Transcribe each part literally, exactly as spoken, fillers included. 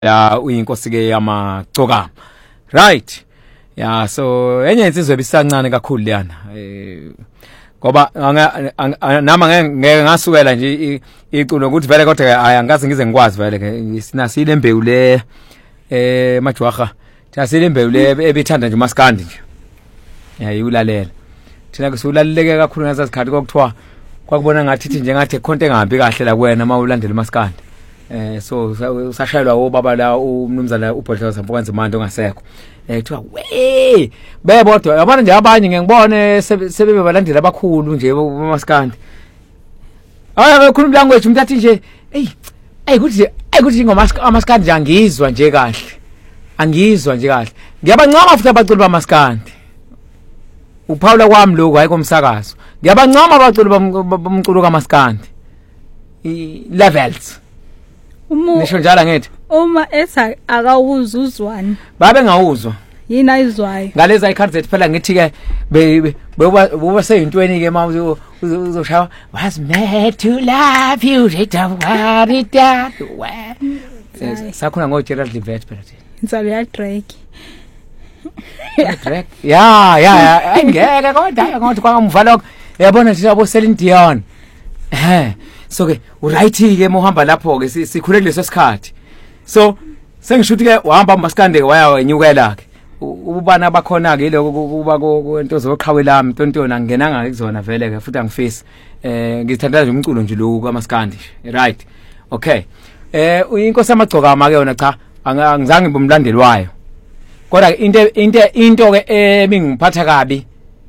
ya uyinkosi ke yamagcokama right ya so enye insizwe bisancane kakhulu liyana eh ngoba nama ngeke ngasukela nje iculo ukuthi vele kodwa ayangazi ngize ngikwazi vele ke sinasile imbewu le eh majwaha thasile imbewu le ebithanda nje uMaskandi nje ya yulalela thina kusulaleleke kakhulu ngasasikhathi kokuthiwa kwakubona ngathi ithi nje ngathi khonto engahambi kahle la kuwena mawulandela uMaskandi eh so usashayelwa obaba la umnumzana uBhodlela Sampokwenza manje ongasekho eh kuthiwa we bebodwa yabona nje abanye ngiyibone sebebe balandela abakhulu nje uMaskandi aya bekhuluma language umthathi nje hey ay kuthi ay kuthi ngoMaskandi nje angizwa nje kahle angizwa nje kahle ngiyabancama futhi abaculi baMaskandi uPaula kwami lokho hayi komsakazo ngiyabancama abaculi bomculo kaMaskandi i levels nisho njalo ngithi uma etha akawuzuzwani babe ngawuzwa yini ayizwayo ngaleza icards ethi phela ngithi ke beba seyintweni ke manje uzoshaya was made to love you don't worry that way sakhona ngo Gerald Livet phela insalo ya Drake Drake ya ya angeke kodwa ngothi kwamva lokho yabona nje abo Celine Dion eh so ke uright ke mohamba lapho ke sikhule kuleso sikhathi so sengishuthi ke uhamba uMaskandi ke waya wenyukela ke ubana abakhona ke lokho kuba kwento zoqhawe lami tontona ngingenanga kuzona vele ke futhi angifisi eh ngithandana nje umculo nje lo kaMaskandi right okay eh uyinkosi yamagcokama ke yona cha angizange ngibumlandeli wayo kodwa into into into ke ebingiphatha kabi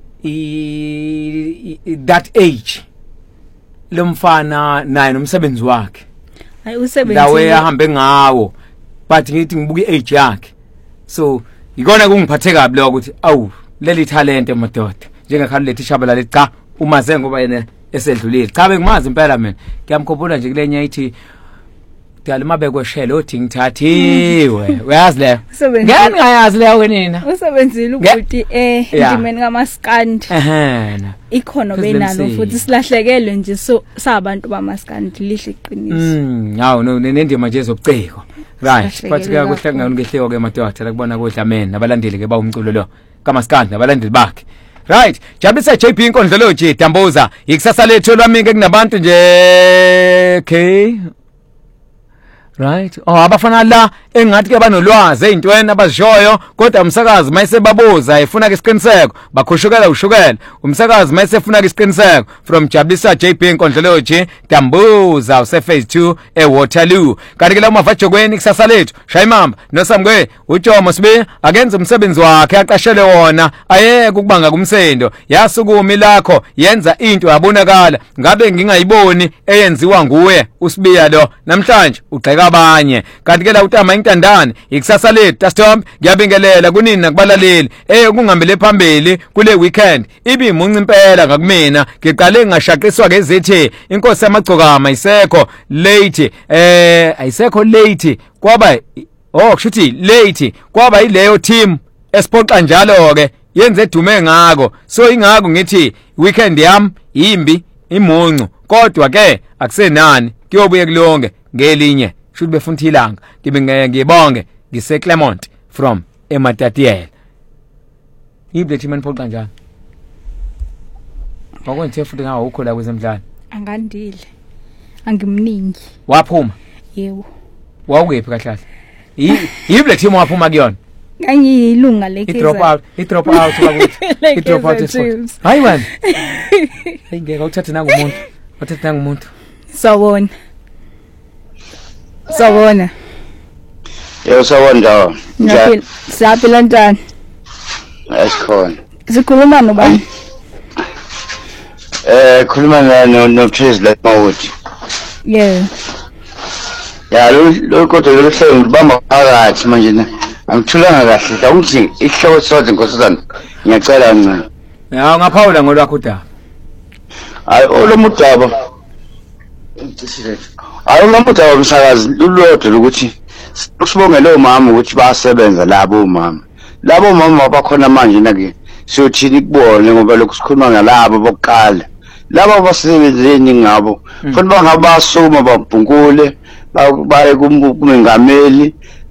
i that age lomfana naye nomsebenzi wakhe hayi usebenzi lawe ahambe ngawo but ngithi ngibuka iage yakhe so ikona kungiphathe kabi lokho ukuthi awu leli talent emadoda njengekhali lethi shabala lethi cha umaze ngoba yena esedlulile cha bengimazi impela mina ngiyamkhophula nje kulenye ayithi dala mabekwe shelo othi ngithathiwe uyazi leyo ngene ngayazi leyo wenina usebenzile ukuthi eh indimeni kaMaskandi ehena ikhono benalo futhi silahlekelwe nje so sabantu baMaskandi lihle iqiniso mm hawo no nendima nje zobuciko right kwathi ke kuhlangana ngehleko ke madoda la kubona kodla mina nabalandeli ke ba umculo lo kaMaskandi nabalandeli bakhe right jabulisa J P inkondlo nje Dambuza ikusasa lethu lwami ke kunabantu nje okay right oh abafana la engathi ke banolwazi ezintweni abazishoyo kodwa umsakazi mayise babuza efuna ke isiqiniseko bakhushukela ushukela umsakazi mayise efuna ke isiqiniseko from Jabulisa J P inkondlo nje Dambuza use phase two e Waterloo kanti ke la umavajokweni kusasa lethu Shayimamba noSamgwe uJomo sibe akenza umsebenzi wakhe aqashele wona ayeke ukubanga kumsendo yasukumi lakho yenza into yabonakala ngabe ngingayiboni eyenziwa nguwe usibiya lo namhlanje ugxeka abanye kanti ke la utama intandane ikusasa lethu Tastomp ngiyabingelela kunini nakubalaleli eh kungambele phambili kule weekend ibi munci impela ngakumina ngiqale ngashaqiswa ngezethe inkosi yamagcokama isekho late eh ayisekho late kwaba oh kushuthi late kwaba ileyo team esiphoqa njalo ke yenze dume ngako so ingako ngithi weekend yami imbi imuncu kodwa ke akusenani kuyobuye kulonke ngelinye should befuna ilanga ngibe ngiyibonge ngise Clement from eMatatiyela ibe team eniphoqa njani bakwenze futhi ngawo ukho la kwezemidlalo angandile angimningi waphuma yebo wawukephi kahle ibe team waphuma kuyona ngiyilunga lekhe i drop out i drop out bakuthi i drop out hayi wena ngeke uthathe nangu umuntu uthathe nangu umuntu sawona sawona yebo sawona ndawo njani siyaphila njani asikhona sikhuluma nobani eh khuluma no no President Mawuthi yeah ya lo lo kodwa lo hlelo ngibamba phakathi manje na angithulanga kahle la ukuthi ihloko sonke nkosazana ngiyacela ncane ya ngaphawula ngolwakho udaba hayi olomudaba hayi olomudaba umsakazi lulodwa ukuthi usibonge lo mama ukuthi basebenza labo mama labo mama bakhona manje nake siyothini kubone ngoba lokhu sikhuluma ngalabo bokuqala labo basebenzeni ngabo futhi bangabasoma babhunkule baye kumengameli